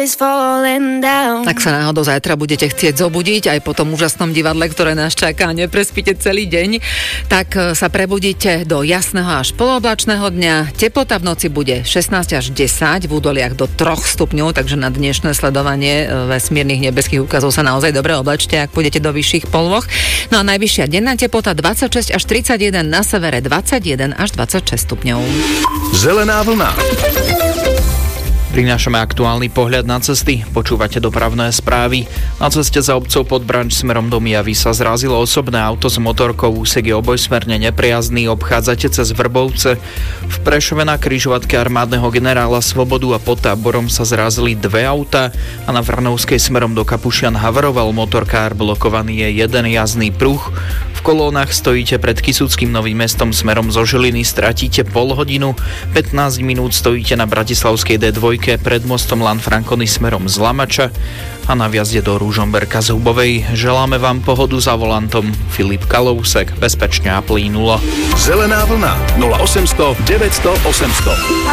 Ak sa náhodou zajtra budete chcieť zobudiť aj po tom úžasnom divadle, ktoré nás čaká, neprespíte celý deň, tak sa prebudíte do jasného až polooblačného dňa. Teplota v noci bude 16 až 10, v údoliach do 3 stupňov, takže na dnešné sledovanie vesmírnych nebeských úkazov sa naozaj dobre oblečte, ak pôjdete do vyšších polôch. No a najvyššia denná teplota 26 až 31, na severe 21 až 26 stupňov. Zelená vlna. Prinášame aktuálny pohľad na cesty. Počúvate dopravné správy. Na ceste za obcov Podbranč smerom do Mijavy sa zrazilo osobné auto s motorkou. Úsek je obojsmerne nepriazný. Obchádzate cez Vrbovce. V Prešove na križovatke armádneho generála Svobodu a pod Táborom sa zrazili 2 auta a na Vrnovskej smerom do Kapušian havaroval motorkár. Blokovaný je jeden jazdný pruh. V kolónach stojíte pred Kysuckým Novým Mestom smerom zo Žiliny, stratíte pol hodinu, 15 minút stojíte na Bratislavskej D2 pred mostom Lanfrancony smerom z Lamača a na vjazde do Ružomberka z Hubovej. Želáme vám pohodu za volantom. Filip Kalousek, bezpečne a plynulo. Zelená vlna 0800 900 800.